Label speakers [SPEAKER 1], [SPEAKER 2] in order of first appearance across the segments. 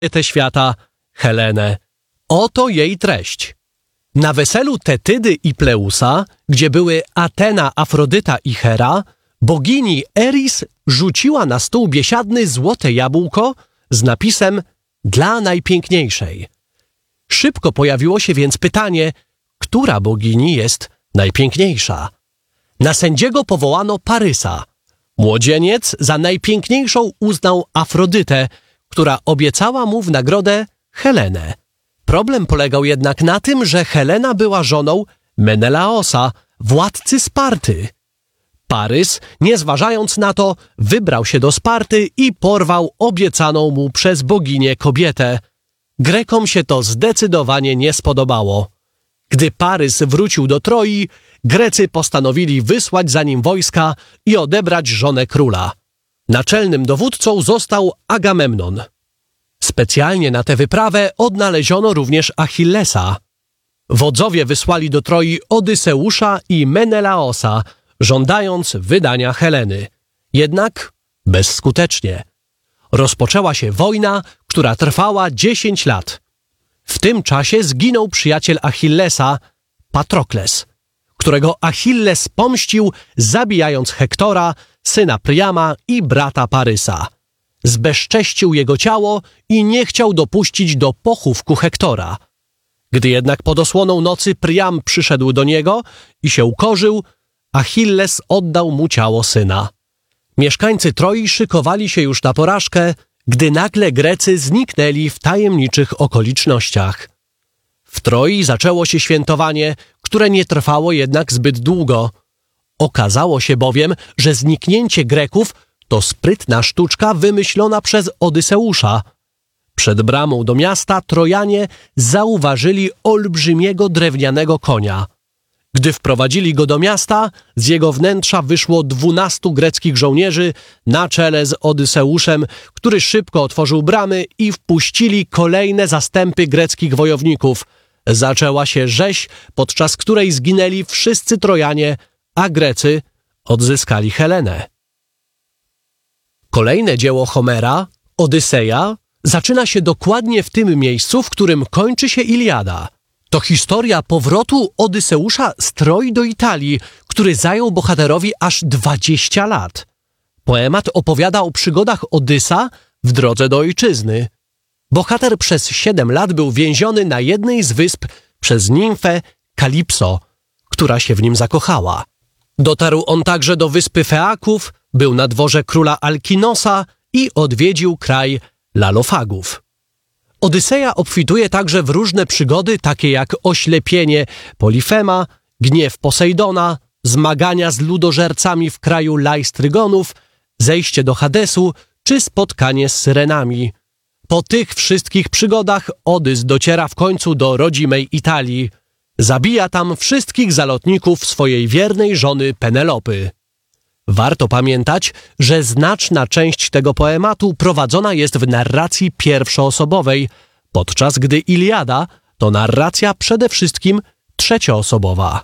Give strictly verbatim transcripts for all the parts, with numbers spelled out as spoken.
[SPEAKER 1] kobietę świata, Helenę. Oto jej treść. Na weselu Tetydy i Pleusa, gdzie były Atena, Afrodyta i Hera, bogini Eris rzuciła na stół biesiadny złote jabłko z napisem dla najpiękniejszej. Szybko pojawiło się więc pytanie, która bogini jest najpiękniejsza. Na sędziego powołano Parysa. Młodzieniec za najpiękniejszą uznał Afrodytę, która obiecała mu w nagrodę Helenę. Problem polegał jednak na tym, że Helena była żoną Menelaosa, władcy Sparty. Parys, nie zważając na to, wybrał się do Sparty i porwał obiecaną mu przez boginię kobietę. Grekom się to zdecydowanie nie spodobało. Gdy Parys wrócił do Troi, Grecy postanowili wysłać za nim wojska i odebrać żonę króla. Naczelnym dowódcą został Agamemnon. Specjalnie na tę wyprawę odnaleziono również Achillesa. Wodzowie wysłali do Troi Odyseusza i Menelaosa, żądając wydania Heleny. Jednak bezskutecznie. Rozpoczęła się wojna, która trwała dziesięć lat. W tym czasie zginął przyjaciel Achillesa, Patrokles, którego Achilles pomścił, zabijając Hektora, syna Priama i brata Parysa. Zbezcześcił jego ciało i nie chciał dopuścić do pochówku Hektora. Gdy jednak pod osłoną nocy Priam przyszedł do niego i się ukorzył, Achilles oddał mu ciało syna. Mieszkańcy Troi szykowali się już na porażkę, gdy nagle Grecy zniknęli w tajemniczych okolicznościach. W Troi zaczęło się świętowanie, które nie trwało jednak zbyt długo. Okazało się bowiem, że zniknięcie Greków to sprytna sztuczka wymyślona przez Odyseusza. Przed bramą do miasta Trojanie zauważyli olbrzymiego drewnianego konia. Gdy wprowadzili go do miasta, z jego wnętrza wyszło dwunastu greckich żołnierzy na czele z Odyseuszem, który szybko otworzył bramy i wpuścili kolejne zastępy greckich wojowników. Zaczęła się rzeź, podczas której zginęli wszyscy Trojanie, a Grecy odzyskali Helenę. Kolejne dzieło Homera, Odyseja, zaczyna się dokładnie w tym miejscu, w którym kończy się Iliada. To historia powrotu Odyseusza z Troi do Italii, który zajął bohaterowi aż dwadzieścia lat. Poemat opowiada o przygodach Odysa w drodze do ojczyzny. Bohater przez siedem lat był więziony na jednej z wysp przez nimfę Kalipso, która się w nim zakochała. Dotarł on także do wyspy Feaków, był na dworze króla Alkinosa i odwiedził kraj Lalofagów. Odyseja obfituje także w różne przygody, takie jak oślepienie Polifema, gniew Posejdona, zmagania z ludożercami w kraju Lajstrygonów, zejście do Hadesu czy spotkanie z Syrenami. Po tych wszystkich przygodach Odys dociera w końcu do rodzimej Italii. Zabija tam wszystkich zalotników swojej wiernej żony Penelopy. Warto pamiętać, że znaczna część tego poematu prowadzona jest w narracji pierwszoosobowej, podczas gdy Iliada to narracja przede wszystkim trzecioosobowa.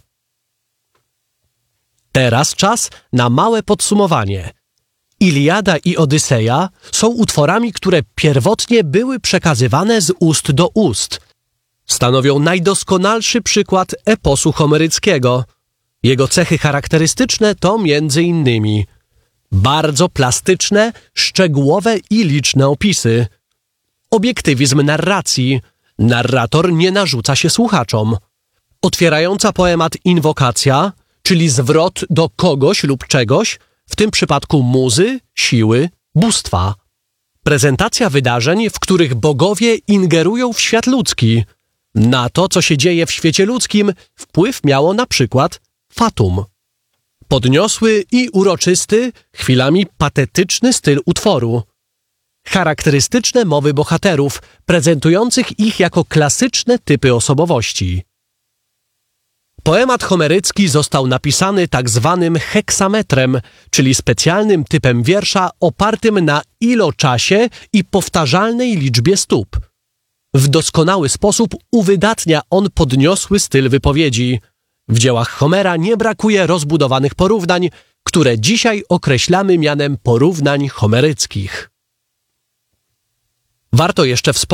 [SPEAKER 1] Teraz czas na małe podsumowanie. Iliada i Odyseja są utworami, które pierwotnie były przekazywane z ust do ust. Stanowią najdoskonalszy przykład eposu homeryckiego. Jego cechy charakterystyczne to między innymi bardzo plastyczne, szczegółowe i liczne opisy, obiektywizm narracji, narrator nie narzuca się słuchaczom, otwierająca poemat inwokacja, czyli zwrot do kogoś lub czegoś, w tym przypadku muzy, siły, bóstwa, prezentacja wydarzeń, w których bogowie ingerują w świat ludzki. Na to, co się dzieje w świecie ludzkim, wpływ miało na przykład fatum. Podniosły i uroczysty, chwilami patetyczny styl utworu. Charakterystyczne mowy bohaterów, prezentujących ich jako klasyczne typy osobowości. Poemat homerycki został napisany tak zwanym heksametrem, czyli specjalnym typem wiersza opartym na iloczasie i powtarzalnej liczbie stóp. W doskonały sposób uwydatnia on podniosły styl wypowiedzi. W dziełach Homera nie brakuje rozbudowanych porównań, które dzisiaj określamy mianem porównań homeryckich. Warto jeszcze wspomnieć,